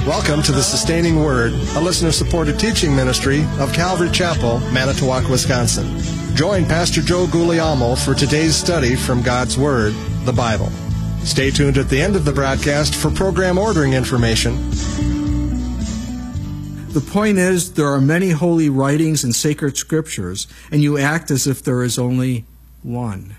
Welcome to the Sustaining Word, a listener-supported teaching ministry of Calvary Chapel, Manitowoc, Wisconsin. Join Pastor Joe Guglielmo for today's study from God's Word, the Bible. Stay tuned at the end of the broadcast for program ordering information. The point is, there are many holy writings and sacred scriptures, and you act as if there is only one.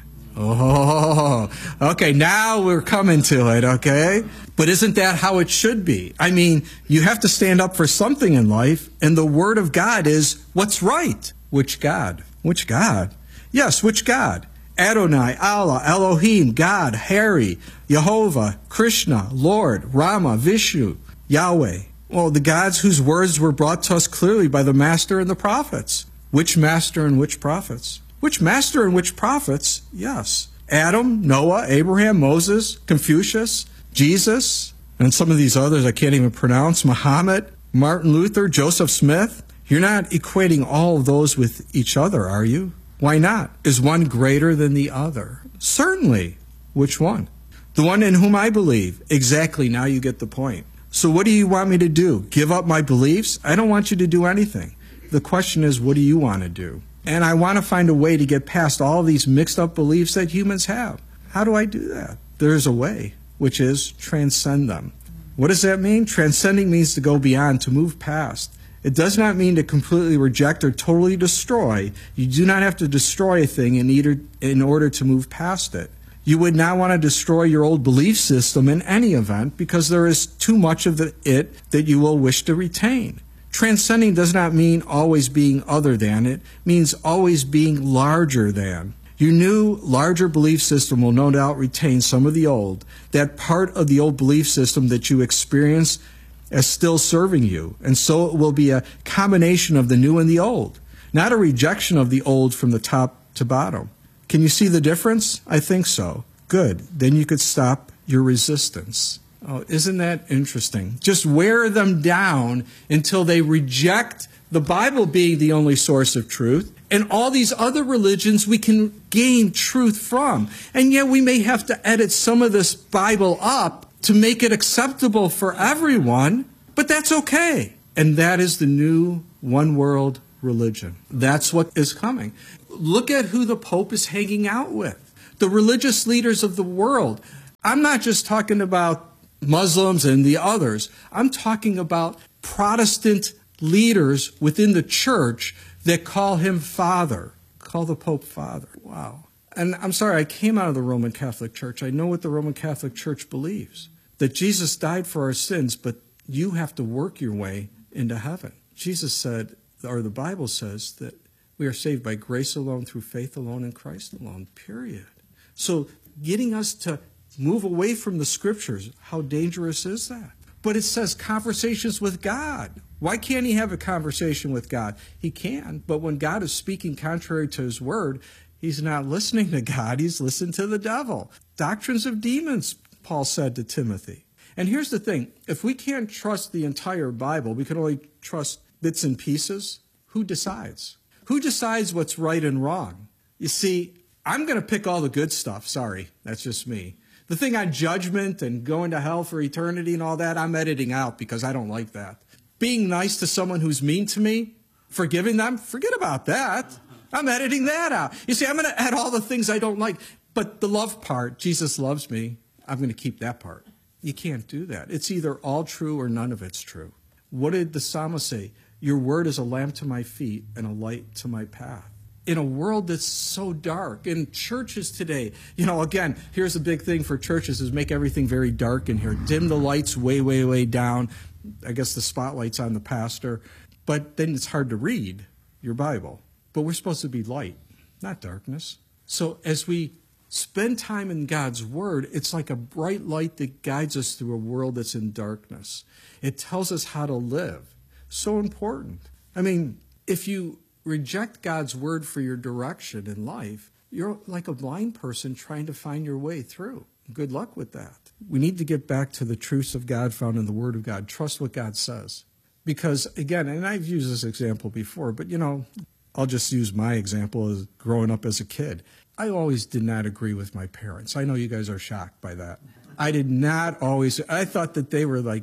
Oh, okay, now we're coming to it, okay? But isn't that how it should be? I mean, you have to stand up for something in life, and the Word of God is what's right. Which God? Which God? Yes, which God? Adonai, Allah, Elohim, God, Hari, Jehovah, Krishna, Lord, Rama, Vishnu, Yahweh. Well, the gods whose words were brought to us clearly by the Master and the prophets. Which Master and which prophets? Which Master and which prophets? Yes. Adam, Noah, Abraham, Moses, Confucius, Jesus, and some of these others I can't even pronounce, Muhammad, Martin Luther, Joseph Smith. You're not equating all of those with each other, are you? Why not? Is one greater than the other? Certainly. Which one? The one in whom I believe. Exactly, now you get the point. So what do you want me to do? Give up my beliefs? I don't want you to do anything. The question is, what do you want to do? And I want to find a way to get past all these mixed up beliefs that humans have. How do I do that? There's a way, which is transcend them. What does that mean? Transcending means to go beyond, to move past. It does not mean to completely reject or totally destroy. You do not have to destroy a thing in order to move past it. You would not want to destroy your old belief system in any event because there is too much of it that you will wish to retain. Transcending does not mean always being other than. It means always being larger than. Your new, larger belief system will no doubt retain some of the old, that part of the old belief system that you experience as still serving you. And so it will be a combination of the new and the old, not a rejection of the old from the top to bottom. Can you see the difference? I think so. Good. Then you could stop your resistance. Oh, isn't that interesting? Just wear them down until they reject the Bible being the only source of truth, and all these other religions we can gain truth from. And yet we may have to edit some of this Bible up to make it acceptable for everyone, but that's okay. And that is the new one world religion. That's what is coming. Look at who the Pope is hanging out with. The religious leaders of the world. I'm not just talking about Muslims and the others. I'm talking about Protestant leaders within the church that call him Father, call the Pope Father. Wow. And I'm sorry, I came out of the Roman Catholic Church. I know what the Roman Catholic Church believes, that Jesus died for our sins, but you have to work your way into heaven. Jesus said, or the Bible says, that we are saved by grace alone, through faith alone, in Christ alone, period. So getting us to move away from the scriptures, how dangerous is that? But it says conversations with God. Why can't he have a conversation with God? He can, but when God is speaking contrary to his word, he's not listening to God, he's listening to the devil. Doctrines of demons, Paul said to Timothy. And here's the thing, if we can't trust the entire Bible, we can only trust bits and pieces, who decides? Who decides what's right and wrong? You see, I'm going to pick all the good stuff. Sorry, that's just me. The thing on judgment and going to hell for eternity and all that, I'm editing out because I don't like that. Being nice to someone who's mean to me, forgiving them, forget about that. I'm editing that out. You see, I'm going to add all the things I don't like. But the love part, Jesus loves me, I'm going to keep that part. You can't do that. It's either all true or none of it's true. What did the psalmist say? Your word is a lamp to my feet and a light to my path. In a world that's so dark, in churches today, again, here's the big thing for churches is make everything very dark in here. Dim the lights way, way, way down. I guess the spotlight's on the pastor. But then it's hard to read your Bible. But we're supposed to be light, not darkness. So as we spend time in God's Word, it's like a bright light that guides us through a world that's in darkness. It tells us how to live. So important. I mean, if you reject God's Word for your direction in life, you're like a blind person trying to find your way through. Good luck with that. We need to get back to the truths of God found in the Word of God. Trust what God says. Because, again, and I've used this example before, but, I'll just use my example as growing up as a kid. I always did not agree with my parents. I know you guys are shocked by that. I did not always. I thought that they were like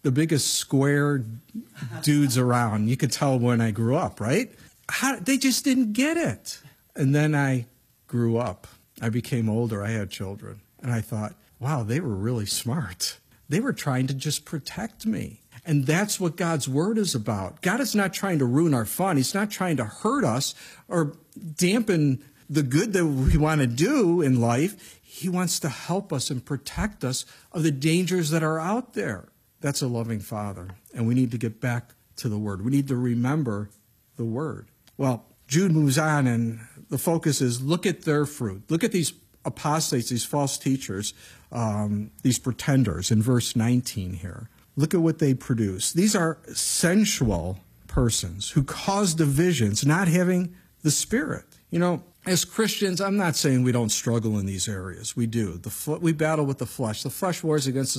the biggest square dudes around. You could tell when I grew up, right? They just didn't get it. And then I grew up. I became older. I had children. And I thought, wow, they were really smart. They were trying to just protect me. And that's what God's word is about. God is not trying to ruin our fun. He's not trying to hurt us or dampen the good that we want to do in life. He wants to help us and protect us of the dangers that are out there. That's a loving Father. And we need to get back to the word. We need to remember the word. Well, Jude moves on, and the focus is look at their fruit. Look at these apostates, these false teachers, these pretenders in verse 19 here. Look at what they produce. These are sensual persons who cause divisions, not having the Spirit. You know, as Christians, I'm not saying we don't struggle in these areas. We do. We battle with the flesh. The flesh wars against the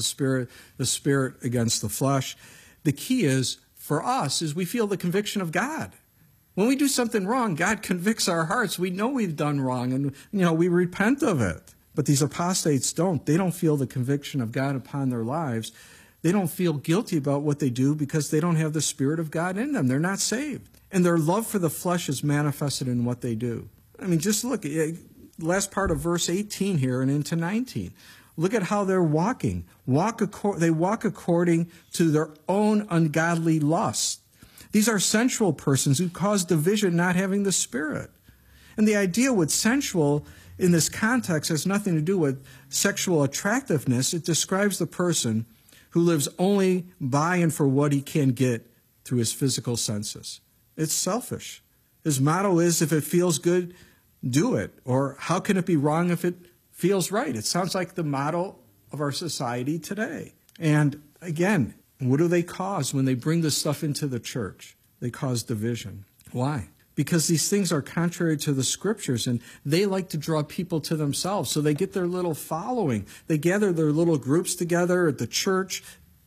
Spirit against the flesh. The key is, for us, is we feel the conviction of God. When we do something wrong, God convicts our hearts. We know we've done wrong, and we repent of it. But these apostates don't. They don't feel the conviction of God upon their lives. They don't feel guilty about what they do because they don't have the Spirit of God in them. They're not saved. And their love for the flesh is manifested in what they do. I mean, just look, last part of verse 18 here and into 19. Look at how they're walking. They walk according to their own ungodly lust. These are sensual persons who cause division, not having the Spirit. And the idea with sensual in this context has nothing to do with sexual attractiveness. It describes the person who lives only by and for what he can get through his physical senses. It's selfish. His motto is, if it feels good, do it. Or how can it be wrong if it feels right? It sounds like the motto of our society today. And again, what do they cause when they bring this stuff into the church? They cause division. Why? Because these things are contrary to the Scriptures, and they like to draw people to themselves. So they get their little following. They gather their little groups together at the church,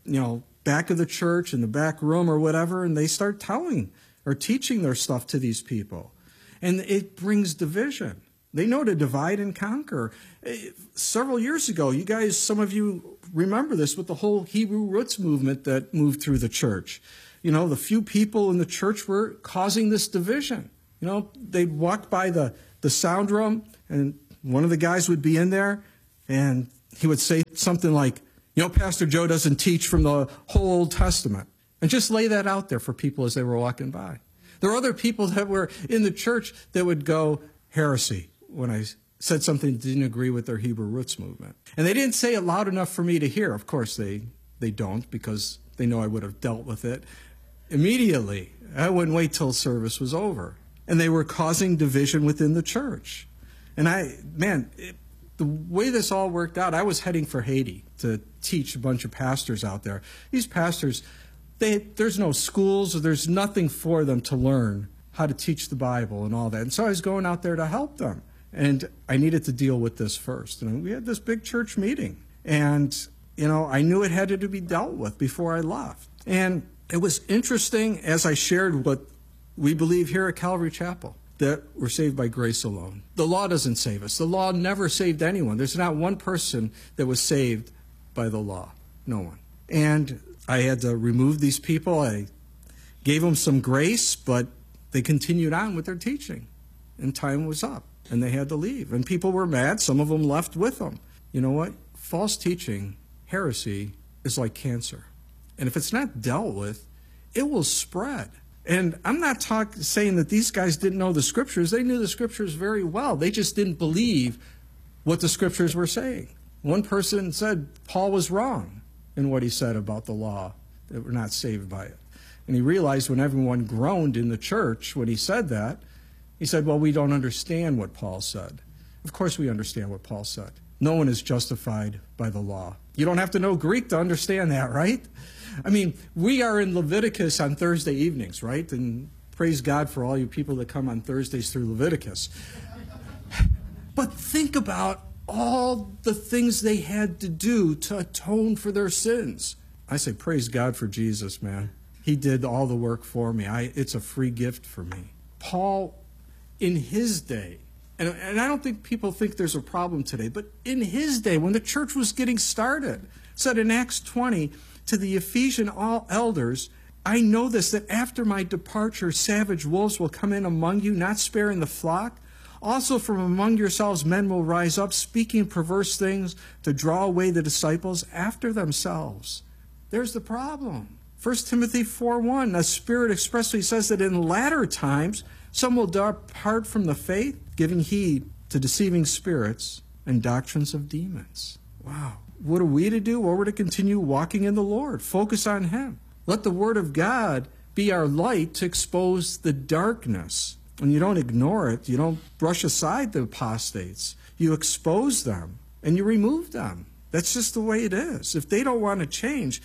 back of the church, in the back room or whatever, and they start telling or teaching their stuff to these people. And it brings division. They know to divide and conquer. Several years ago, some of you remember this with the whole Hebrew roots movement that moved through the church. The few people in the church were causing this division. They'd walk by the sound room, and one of the guys would be in there, and he would say something like, Pastor Joe doesn't teach from the whole Old Testament. And just lay that out there for people as they were walking by. There were other people that were in the church that would go, heresy, when I said something that didn't agree with their Hebrew roots movement. And they didn't say it loud enough for me to hear. Of course, they don't, because they know I would have dealt with it immediately. I wouldn't wait till service was over. And they were causing division within the church. And the way this all worked out, I was heading for Haiti to teach a bunch of pastors out there. These pastors, there's no schools, or there's nothing for them to learn how to teach the Bible and all that. And so I was going out there to help them. And I needed to deal with this first. And we had this big church meeting. And, I knew it had to be dealt with before I left. And it was interesting as I shared what we believe here at Calvary Chapel, that we're saved by grace alone. The law doesn't save us. The law never saved anyone. There's not one person that was saved by the law. No one. And I had to remove these people. I gave them some grace, but they continued on with their teaching. And time was up, and they had to leave. And people were mad. Some of them left with them. You know what? False teaching, heresy, is like cancer. And if it's not dealt with, it will spread. And I'm not saying that these guys didn't know the Scriptures. They knew the Scriptures very well. They just didn't believe what the Scriptures were saying. One person said Paul was wrong in what he said about the law, that we're not saved by it. And he realized when everyone groaned in the church when he said that, he said, well, we don't understand what Paul said. Of course we understand what Paul said. No one is justified by the law. You don't have to know Greek to understand that, right? I mean, we are in Leviticus on Thursday evenings, right? And praise God for all you people that come on Thursdays through Leviticus. But think about all the things they had to do to atone for their sins. I say, praise God for Jesus, man. He did all the work for me. It's a free gift for me. Paul, in his day, and I don't think people think there's a problem today, but in his day, when the church was getting started, said in Acts 20, to the Ephesian all elders, I know this, that after my departure, savage wolves will come in among you, not sparing the flock. Also from among yourselves men will rise up, speaking perverse things to draw away the disciples after themselves. There's the problem. 1 Timothy 4:1, the Spirit expressly says that in latter times some will depart from the faith, giving heed to deceiving spirits and doctrines of demons. Wow. What are we to do? Well, we're to continue walking in the Lord. Focus on Him. Let the Word of God be our light to expose the darkness. And you don't ignore it. You don't brush aside the apostates. You expose them and you remove them. That's just the way it is. If they don't want to change,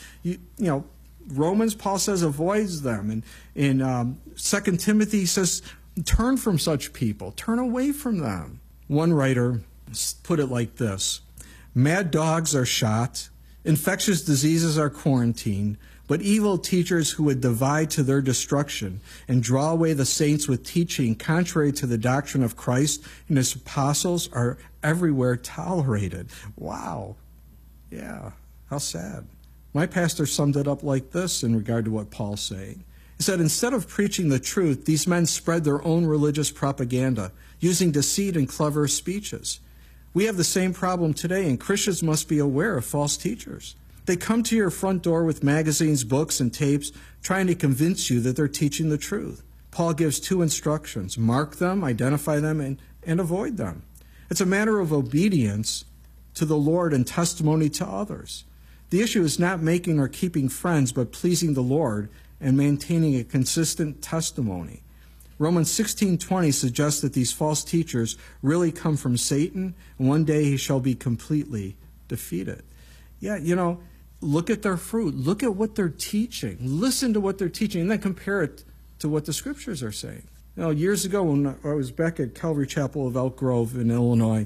Romans, Paul says, avoids them. And in 2 Timothy, he says, turn from such people. Turn away from them. One writer put it like this: mad dogs are shot, infectious diseases are quarantined, but evil teachers who would divide to their destruction and draw away the saints with teaching contrary to the doctrine of Christ and His apostles are everywhere tolerated. Wow. Yeah, how sad. My pastor summed it up like this in regard to what Paul's saying. He said, instead of preaching the truth, these men spread their own religious propaganda, using deceit and clever speeches. We have the same problem today, and Christians must be aware of false teachers. They come to your front door with magazines, books, and tapes, trying to convince you that they're teaching the truth. Paul gives two instructions: mark them, identify them, and avoid them. It's a matter of obedience to the Lord and testimony to others. The issue is not making or keeping friends, but pleasing the Lord and maintaining a consistent testimony. Romans 16:20 suggests that these false teachers really come from Satan, and one day he shall be completely defeated. Yeah, look at their fruit. Look at what they're teaching. Listen to what they're teaching, and then compare it to what the Scriptures are saying. Years ago when I was back at Calvary Chapel of Elk Grove in Illinois,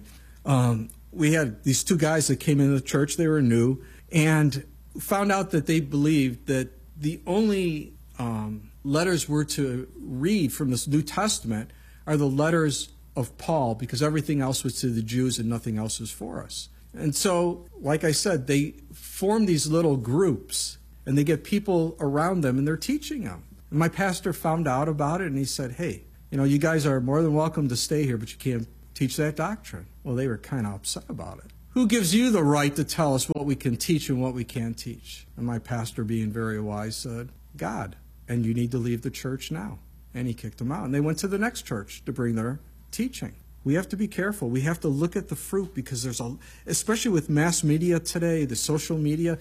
we had these two guys that came into the church. They were new, and found out that they believed that the only letters we're to read from this New Testament are the letters of Paul, because everything else was to the Jews and nothing else was for us. And so, like I said, they form these little groups, and they get people around them, and they're teaching them. And my pastor found out about it, and he said, hey, you guys are more than welcome to stay here, but you can't teach that doctrine. Well, they were kind of upset about it. Who gives you the right to tell us what we can teach and what we can't teach? And my pastor, being very wise, said, God. And you need to leave the church now. And he kicked them out. And they went to the next church to bring their teaching. We have to be careful. We have to look at the fruit, because especially with mass media today, the social media,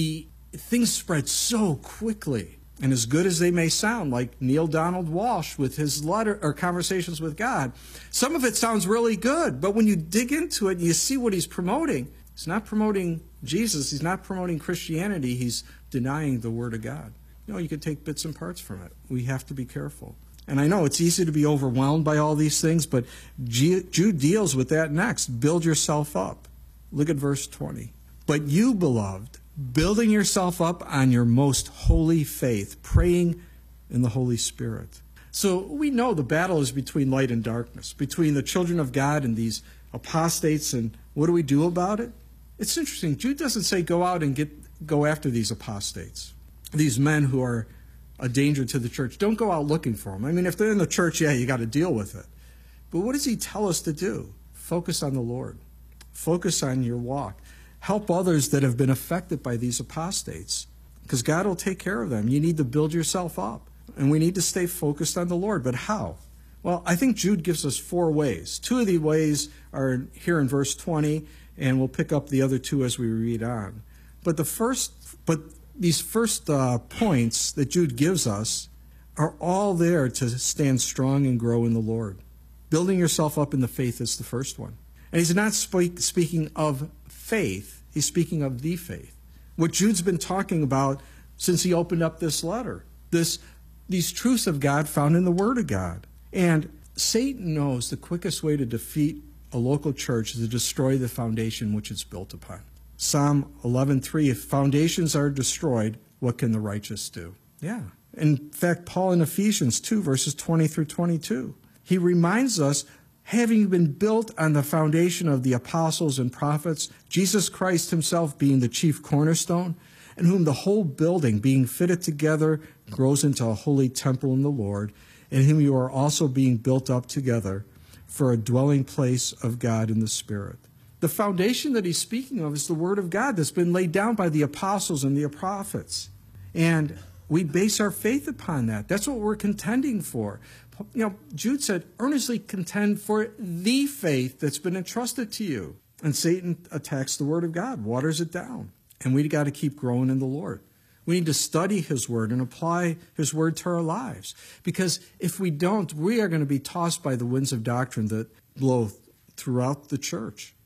things spread so quickly. And as good as they may sound, like Neil Donald Walsh with his letter or Conversations with God, some of it sounds really good. But when you dig into it and you see what he's promoting, he's not promoting Jesus. He's not promoting Christianity. He's denying the Word of God. You can take bits and parts from it. We have to be careful. And I know it's easy to be overwhelmed by all these things, but Jude deals with that next. Build yourself up. Look at verse 20. But you, beloved, building yourself up on your most holy faith, praying in the Holy Spirit. So we know the battle is between light and darkness, between the children of God and these apostates, and what do we do about it? It's interesting. Jude doesn't say go out and go after these apostates, these men who are a danger to the church. Don't go out looking for them. I mean, if they're in the church, yeah, you got to deal with it. But what does he tell us to do? Focus on the Lord. Focus on your walk. Help others that have been affected by these apostates, because God will take care of them. You need to build yourself up, and we need to stay focused on the Lord. But how? Well, I think Jude gives us 4 ways. 2 of the ways are here in verse 20, and we'll pick up the other 2 as we read on. But these first points that Jude gives us are all there to stand strong and grow in the Lord. Building yourself up in the faith is the first one. And he's not speaking of faith, he's speaking of the faith. What Jude's been talking about since he opened up this letter. These truths of God found in the Word of God. And Satan knows the quickest way to defeat a local church is to destroy the foundation which it's built upon. Psalm 11:3, if foundations are destroyed, what can the righteous do? Yeah. In fact, Paul in Ephesians 2, verses 20 through 22, he reminds us, having been built on the foundation of the apostles and prophets, Jesus Christ himself being the chief cornerstone, in whom the whole building, being fitted together, grows into a holy temple in the Lord, in whom you are also being built up together for a dwelling place of God in the Spirit. The foundation that he's speaking of is the Word of God that's been laid down by the apostles and the prophets. And we base our faith upon that. That's what we're contending for. Jude said, earnestly contend for the faith that's been entrusted to you. And Satan attacks the Word of God, waters it down. And we got to keep growing in the Lord. We need to study His Word and apply His Word to our lives. Because if we don't, we are going to be tossed by the winds of doctrine that blow throughout the church.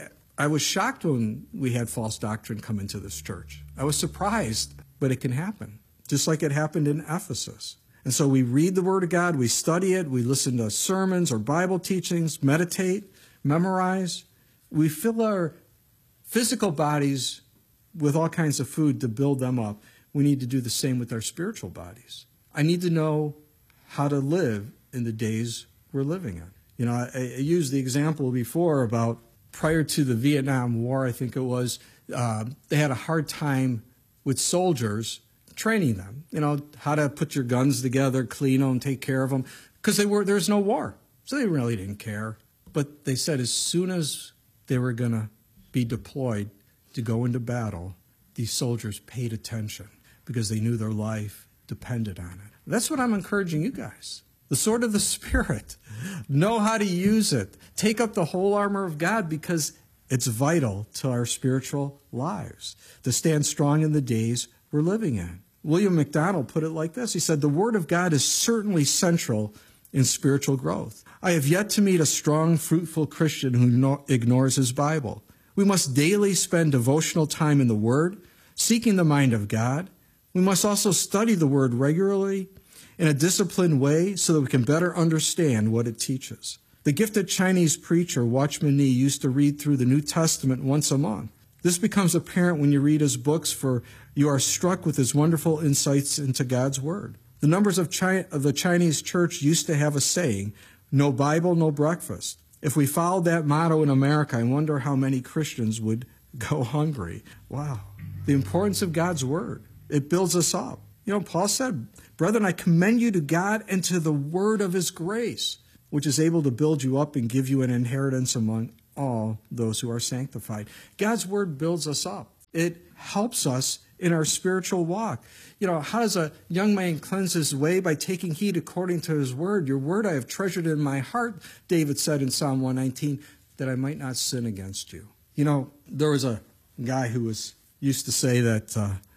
I was shocked when we had false doctrine come into this church. I was surprised, but it can happen, just like it happened in Ephesus. And so we read the Word of God, we study it, we listen to sermons or Bible teachings, meditate, memorize. We fill our physical bodies with all kinds of food to build them up. We need to do the same with our spiritual bodies. I need to know how to live in the days we're living in. I used the example before about prior to the Vietnam War, I think it was, they had a hard time with soldiers training them, how to put your guns together, clean them, take care of them, because there's no war. So they really didn't care. But they said as soon as they were going to be deployed to go into battle, these soldiers paid attention because they knew their life depended on it. That's what I'm encouraging you guys. The sword of the Spirit. Know how to use it. Take up the whole armor of God because it's vital to our spiritual lives to stand strong in the days we're living in. William MacDonald put it like this. He said, the Word of God is certainly central in spiritual growth. I have yet to meet a strong, fruitful Christian who ignores his Bible. We must daily spend devotional time in the Word, seeking the mind of God. We must also study the Word regularly in a disciplined way so that we can better understand what it teaches. The gifted Chinese preacher Watchman Nee used to read through the New Testament once a month. This becomes apparent when you read his books, for you are struck with his wonderful insights into God's Word. The members of the Chinese church used to have a saying, no Bible, no breakfast. If we followed that motto in America, I wonder how many Christians would go hungry. Wow. The importance of God's Word. It builds us up. Paul said, brethren, I commend you to God and to the word of His grace, which is able to build you up and give you an inheritance among all those who are sanctified. God's Word builds us up. It helps us in our spiritual walk. How does a young man cleanse his way? By taking heed according to His Word. Your Word I have treasured in my heart, David said in Psalm 119, that I might not sin against you. There was a guy who used to say that,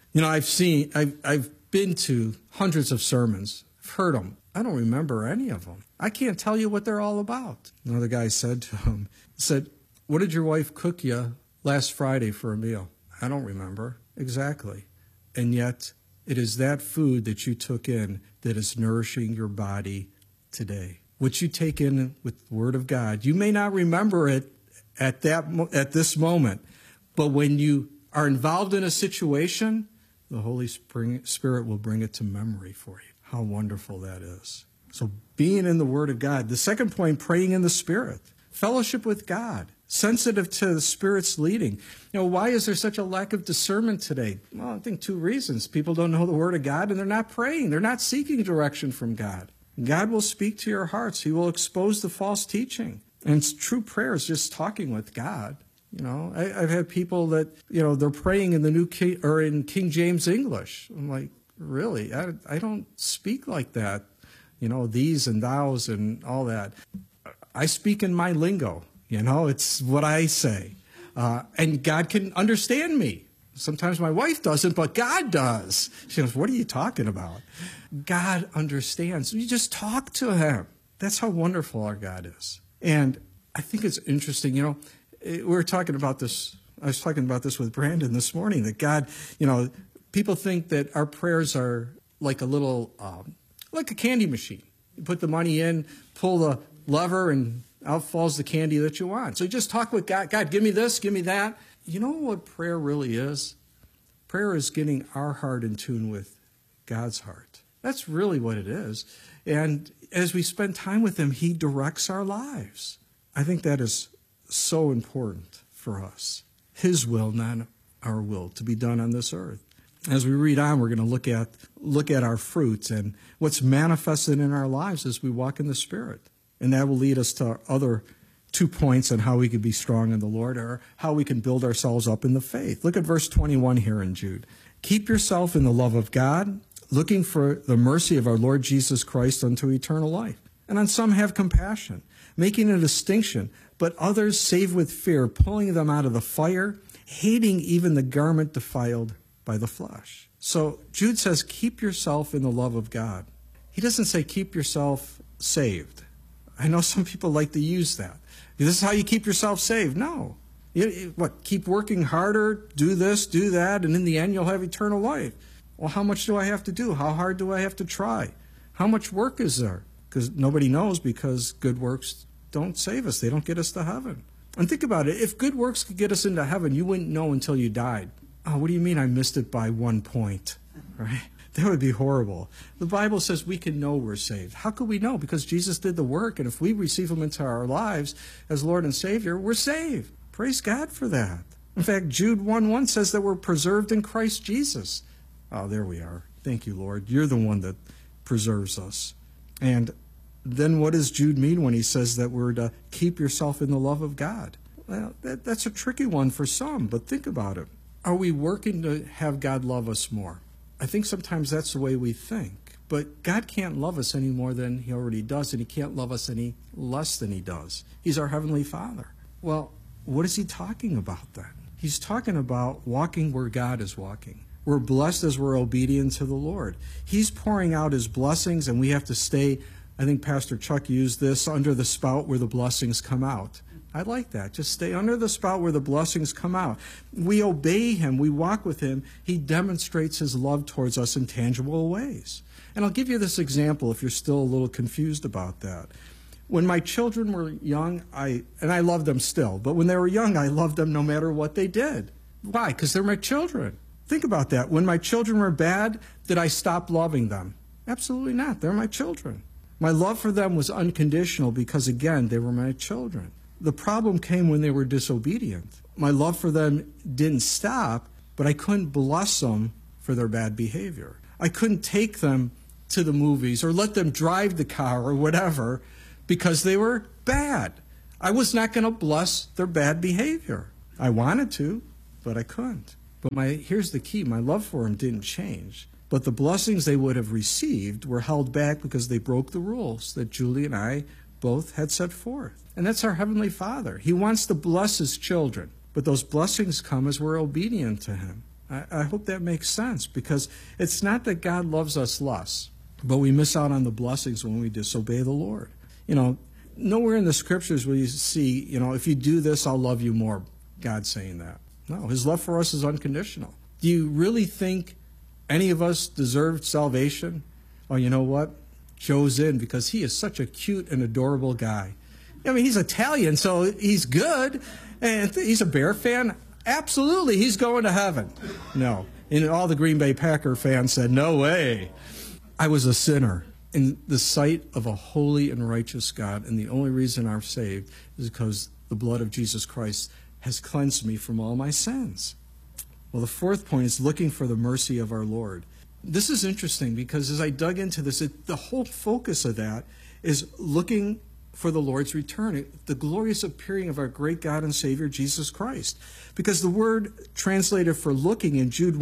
I've been to hundreds of sermons. I've heard them. I don't remember any of them. I can't tell you what they're all about. Another guy said to him, what did your wife cook you last Friday for a meal? I don't remember. Exactly. And yet, it is that food that you took in that is nourishing your body today. What you take in with the Word of God, you may not remember it at this moment, but when you are involved in a situation, the Holy Spirit will bring it to memory for you. How wonderful that is. So being in the Word of God. The second point, praying in the Spirit. Fellowship with God. Sensitive to the Spirit's leading. Why is there such a lack of discernment today? Well, I think two reasons. People don't know the Word of God and they're not praying. They're not seeking direction from God. God will speak to your hearts. He will expose the false teaching. And true prayer is just talking with God. I've had people that, they're praying in in King James English. I'm like, really? I don't speak like that. These and thous and all that. I speak in my lingo. It's what I say. And God can understand me. Sometimes my wife doesn't, but God does. She goes, what are you talking about? God understands. You just talk to Him. That's how wonderful our God is. And I think it's interesting, we were talking about this. I was talking about this with Brandon this morning, that God, people think that our prayers are like a little, like a candy machine. You put the money in, pull the lever, and out falls the candy that you want. So you just talk with God. God, give me this, give me that. You know what prayer really is? Prayer is getting our heart in tune with God's heart. That's really what it is. And as we spend time with Him, He directs our lives. I think that is so important for us. His will, not our will, to be done on this earth. As we read on, we're going to look at our fruits and what's manifested in our lives as we walk in the Spirit. And that will lead us to our other 2 points on how we can be strong in the Lord, or how we can build ourselves up in the faith. Look at verse 21 here in Jude. Keep yourself in the love of God, looking for the mercy of our Lord Jesus Christ unto eternal life. And on some have compassion, making a distinction, but others save with fear, pulling them out of the fire, hating even the garment defiled by the flesh. So Jude says, keep yourself in the love of God. He doesn't say keep yourself saved. I know some people like to use that. This is how you keep yourself saved. No. Keep working harder, do this, do that, and in the end you'll have eternal life. Well, how much do I have to do? How hard do I have to try? How much work is there? Because nobody knows, because good works don't save us. They don't get us to heaven. And think about it. If good works could get us into heaven, you wouldn't know until you died. Oh, what do you mean I missed it by 1 point? Right? That would be horrible. The Bible says we can know we're saved. How could we know? Because Jesus did the work, and if we receive him into our lives as Lord and Savior, we're saved. Praise God for that. In fact, Jude 1:1 says that we're preserved in Christ Jesus. Oh, there we are. Thank you, Lord. You're the one that preserves us. And then what does Jude mean when he says that we're to keep yourself in the love of God? Well, that's a tricky one for some, but think about it. Are we working to have God love us more? I think sometimes that's the way we think. But God can't love us any more than he already does, and he can't love us any less than he does. He's our Heavenly Father. Well, what is he talking about then? He's talking about walking where God is walking. We're blessed as we're obedient to the Lord. He's pouring out his blessings, and we have to stay, I think Pastor Chuck used this, under the spout where the blessings come out. I like that. Just stay under the spout where the blessings come out. We obey him. We walk with him. He demonstrates his love towards us in tangible ways. And I'll give you this example if you're still a little confused about that. When my children were young, I love them still, but when they were young, I loved them no matter what they did. Why? Because they're my children. Think about that. When my children were bad, did I stop loving them? Absolutely not. They're my children. My love for them was unconditional because, again, they were my children. The problem came when they were disobedient. My love for them didn't stop, but I couldn't bless them for their bad behavior. I couldn't take them to the movies or let them drive the car or whatever because they were bad. I was not going to bless their bad behavior. I wanted to, but I couldn't. But here's the key. My love for them didn't change. But the blessings they would have received were held back because they broke the rules that Julie and I both had set forth. And that's our Heavenly Father. He wants to bless his children, but those blessings come as we're obedient to him. I hope that makes sense, because it's not that God loves us less, but we miss out on the blessings when we disobey the Lord. Nowhere in the scriptures will you see, if you do this, I'll love you more, God saying that. No, his love for us is unconditional. Do you really think any of us deserved salvation? Oh, you know what? Joe's in because he is such a cute and adorable guy. He's Italian, so he's good, and he's a Bear fan. Absolutely, he's going to heaven. No. And all the Green Bay Packer fans said, no way. I was a sinner in the sight of a holy and righteous God, and the only reason I'm saved is because the blood of Jesus Christ has cleansed me from all my sins. Well, the fourth point is looking for the mercy of our Lord. This is interesting because as I dug into this, the whole focus of that is looking for the Lord's return, the glorious appearing of our great God and Savior, Jesus Christ. Because the word translated for looking in Jude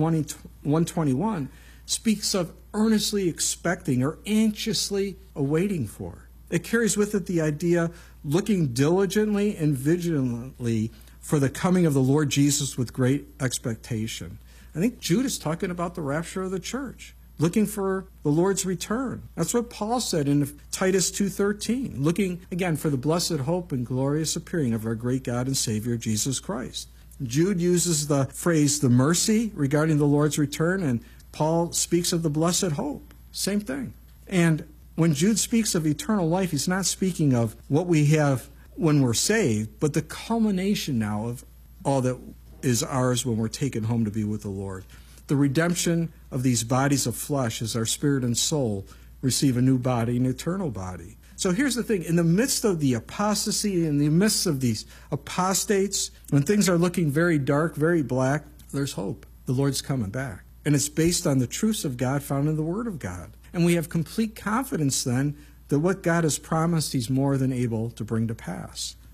1:21 speaks of earnestly expecting or anxiously awaiting for. It carries with it the idea looking diligently and vigilantly for the coming of the Lord Jesus with great expectation. I think Jude is talking about the rapture of the church, looking for the Lord's return. That's what Paul said in Titus 2:13, looking, again, for the blessed hope and glorious appearing of our great God and Savior, Jesus Christ. Jude uses the phrase, the mercy, regarding the Lord's return, and Paul speaks of the blessed hope. Same thing. And when Jude speaks of eternal life, he's not speaking of what we have when we're saved, but the culmination now of all that is ours when we're taken home to be with the Lord. The redemption of these bodies of flesh as our spirit and soul receive a new body, an eternal body. So here's the thing. In the midst of the apostasy, in the midst of these apostates, when things are looking very dark, very black, there's hope. The Lord's coming back. And it's based on the truths of God found in the Word of God. And we have complete confidence then that what God has promised, He's more than able to bring to pass.